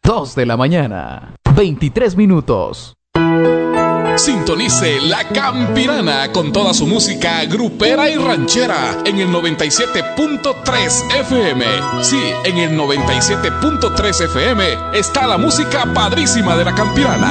2 de la mañana, 23 minutos. Sintonice La Campirana con toda su música grupera y ranchera en el 97.3 FM. Sí, en el 97.3 FM está la música padrísima de La Campirana.